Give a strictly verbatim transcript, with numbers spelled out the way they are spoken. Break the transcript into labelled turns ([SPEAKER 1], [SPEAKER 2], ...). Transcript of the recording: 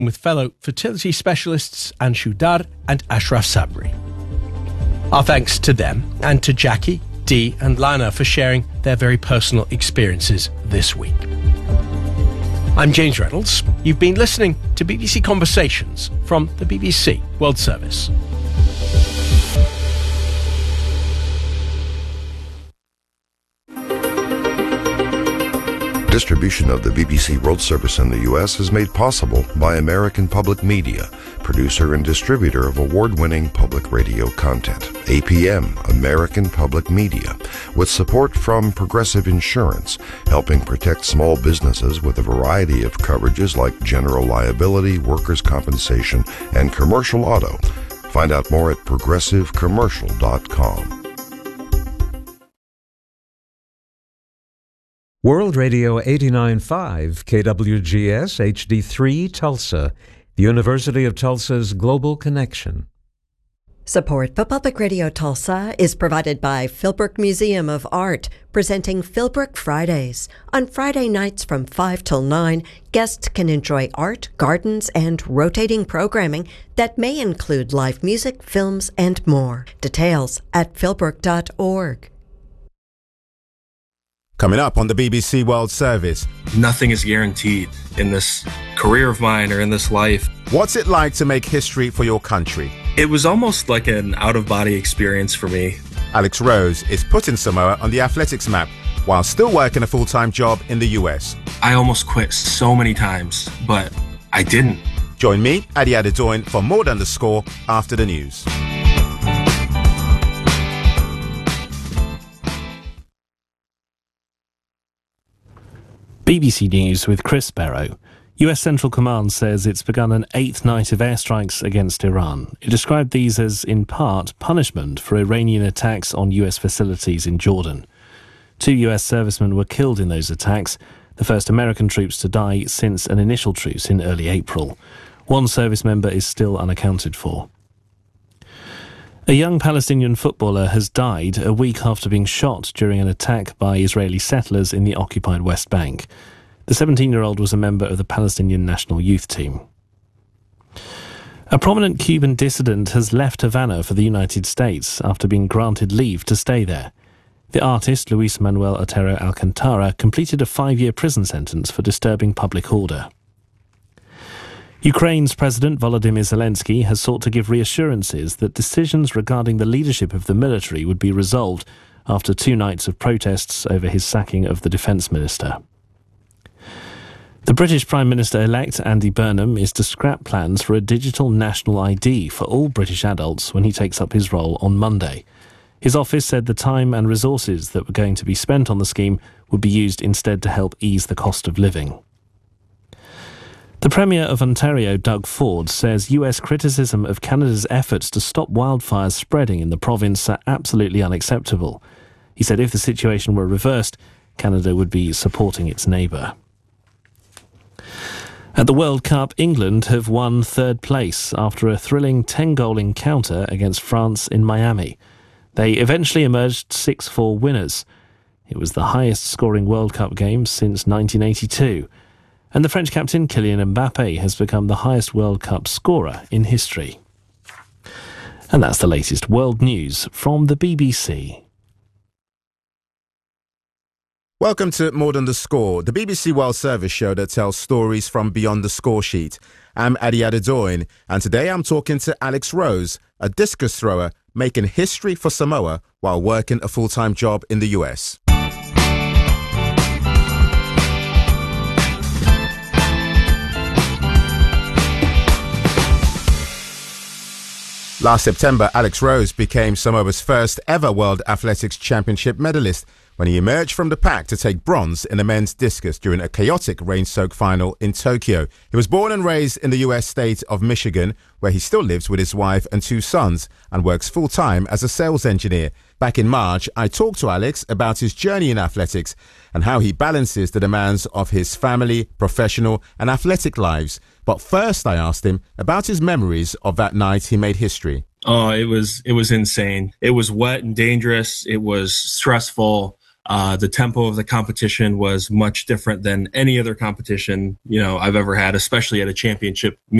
[SPEAKER 1] with fellow fertility specialists Anshu Dar and Ashraf Sabri. Our thanks to them and to Jackie, Dee and Lana for sharing their very personal experiences this week. I'm James Reynolds. You've been listening to B B C Conversations from the B B C World Service.
[SPEAKER 2] Distribution of the B B C World Service in the U S is made possible by American Public Media, producer and distributor of award-winning public radio content. A P M, American Public Media, with support from Progressive Insurance, helping protect small businesses with a variety of coverages like general liability, workers' compensation, and commercial auto. Find out more at progressive commercial dot com.
[SPEAKER 3] World Radio eighty-nine point five, K W G S H D three Tulsa, the University of Tulsa's Global Connection.
[SPEAKER 4] Support for Public Radio Tulsa is provided by Philbrook Museum of Art, presenting Philbrook Fridays. On Friday nights from five till nine, guests can enjoy art, gardens, and rotating programming that may include live music, films, and more. Details at philbrook dot org.
[SPEAKER 5] Coming up on the B B C World Service.
[SPEAKER 6] Nothing is guaranteed in this career of mine or in this life.
[SPEAKER 5] What's it like to make history for your country?
[SPEAKER 6] It was almost like an out-of-body experience for me.
[SPEAKER 5] Alex Rose is putting Samoa on the athletics map while still working a full-time job in the U S.
[SPEAKER 6] I almost quit so many times, but I didn't.
[SPEAKER 5] Join me, Adi Adedoyin, for More Than the Score after the news.
[SPEAKER 7] B B C News with Chris Barrow. U S Central Command says it's begun an eighth night of airstrikes against Iran. It described these as, in part, punishment for Iranian attacks on U S facilities in Jordan. Two U S servicemen were killed in those attacks, the first American troops to die since an initial truce in early April. One service member is still unaccounted for. A young Palestinian footballer has died a week after being shot during an attack by Israeli settlers in the occupied West Bank. The seventeen-year-old was a member of the Palestinian national youth team. A prominent Cuban dissident has left Havana for the United States after being granted leave to stay there. The artist, Luis Manuel Otero Alcantara, completed a five-year prison sentence for disturbing public order. Ukraine's President Volodymyr Zelensky has sought to give reassurances that decisions regarding the leadership of the military would be resolved after two nights of protests over his sacking of the defence minister. The British Prime Minister-elect Andy Burnham is to scrap plans for a digital national I D for all British adults when he takes up his role on Monday. His office said the time and resources that were going to be spent on the scheme would be used instead to help ease the cost of living. The Premier of Ontario, Doug Ford, says U S criticism of Canada's efforts to stop wildfires spreading in the province are absolutely unacceptable. He said if the situation were reversed, Canada would be supporting its neighbour. At the World Cup, England have won third place after a thrilling ten-goal encounter against France in Miami. They eventually emerged six four winners. It was the highest-scoring World Cup game since nineteen eighty-two. And the French captain Kylian Mbappe has become the highest World Cup scorer in history. And that's the latest world news from the B B C.
[SPEAKER 5] Welcome to More Than the Score, the B B C World Service show that tells stories from beyond the score sheet. I'm Adi Adedoyin, and today I'm talking to Alex Rose, a discus thrower making history for Samoa while working a full-time job in the U S. Last September, Alex Rose became Samoa's first ever World Athletics Championship medalist when he emerged from the pack to take bronze in the men's discus during a chaotic rain-soaked final in Tokyo. He was born and raised in the U S state of Michigan, where he still lives with his wife and two sons and works full-time as a sales engineer. Back in March, I talked to Alex about his journey in athletics and how he balances the demands of his family, professional and athletic lives. But first I asked him about his memories of that night he made history.
[SPEAKER 6] Oh, it was it was insane. It was wet and dangerous. It was stressful. Uh, the tempo of the competition was much different than any other competition, you know, I've ever had, especially at a championship meet.